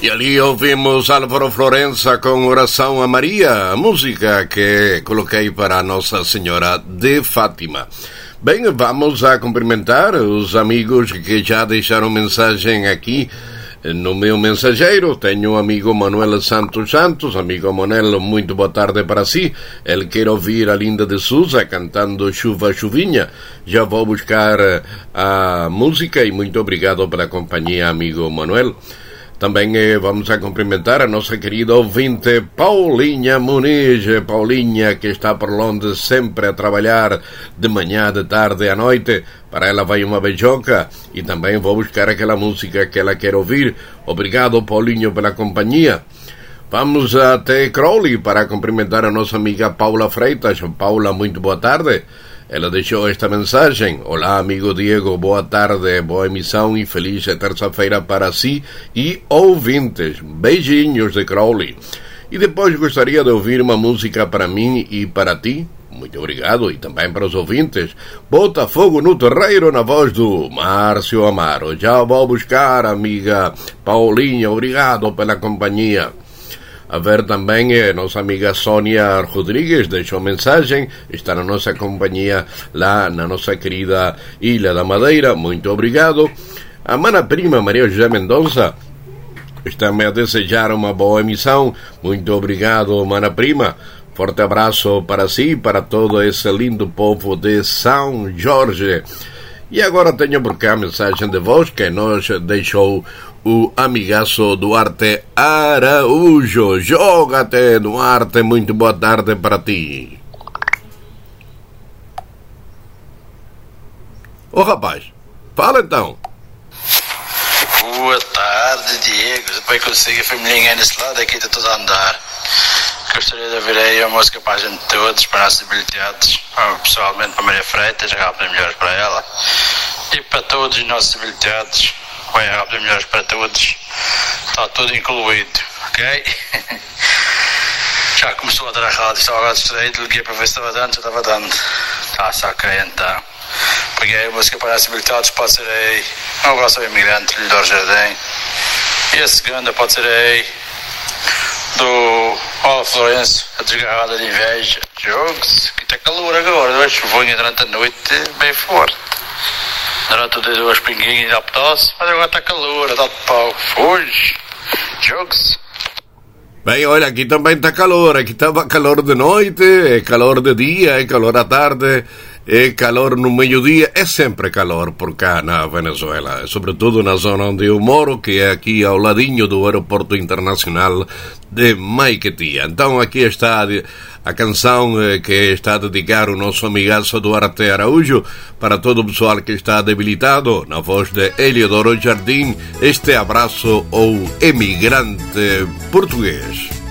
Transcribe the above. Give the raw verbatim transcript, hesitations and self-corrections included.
E ali ouvimos Álvaro Florença com Oração a Maria, a música que coloquei para Nossa Senhora de Fátima. Bem, vamos a cumprimentar os amigos que já deixaram mensagem aqui no meu mensageiro. Tenho o amigo Manuel Santos Santos. Amigo Manuel, muito boa tarde para si. Ele quer ouvir a Linda de Souza cantando Chuva Chuvinha. Já vou buscar a música e muito obrigado pela companhia, amigo Manuel. Também eh, vamos a cumprimentar a nossa querida ouvinte Paulinha Muniz. Paulinha, que está por Londres sempre a trabalhar de manhã, de tarde à noite. Para ela vai uma beijoca e também vou buscar aquela música que ela quer ouvir. Obrigado, Paulinho, pela companhia. Vamos até Crowley para cumprimentar a nossa amiga Paula Freitas. Paula, muito boa tarde. Ela deixou esta mensagem: olá, amigo Diego, boa tarde, boa emissão e feliz terça-feira para si e ouvintes. Beijinhos de Crowley. E depois gostaria de ouvir uma música para mim e para ti. Muito obrigado. E também para os ouvintes. Bota fogo no terreiro, na voz do Márcio Amaro. Já vou buscar, amiga Paulinha. Obrigado pela companhia. A ver também, a nossa amiga Sônia Rodrigues deixou mensagem, está na nossa companhia lá na nossa querida Ilha da Madeira, muito obrigado. A mana prima Maria José Mendonça está-me a desejar uma boa emissão, muito obrigado, mana prima. Forte abraço para si e para todo esse lindo povo de São Jorge. E agora tenho por cá a mensagem de voz que nos deixou o amigaço Duarte Araújo. Joga-te, Duarte, muito boa tarde para ti. Ô oh, rapaz, fala então. Boa tarde, Diego. Depois consigo a família nesse lado aqui de todo andar. Gostaria de ouvir aí a música para a gente todos, para as habilitados, pessoalmente para Maria Freitas, rápido e melhores para ela, e para todos os nossos habilitados, bem rápido e melhores para todos, está tudo incluído, ok? Já começou a dar a rádio, estava agora distraído, liguei para ver se estava dando, já estava dando, está-se ok então. Peguei a música para as habilitados, pode ser aí, um abraço ao imigrante, Lindor Jardim, e a segunda pode ser aí, do Paulo Florença, a desgarrada de inveja. Jogos, que está calor agora, vai chuvinha durante a noite, bem forte. Durante o dia duas pinguinhas da ptosse, mas agora está calor, dá de pau. Foge. Jogos. Bem, olha, aqui também está calor, aqui estava calor de noite, é calor de dia, é calor à tarde, é calor no meio-dia, é sempre calor por cá na Venezuela, sobretudo na zona onde eu moro, que é aqui ao ladinho do aeroporto internacional de Maiquetía. Então aqui está a canção que está a dedicar o nosso amigaço Duarte Araújo para todo o pessoal que está debilitado, na voz de Eliodoro Jardim, este abraço ao emigrante português.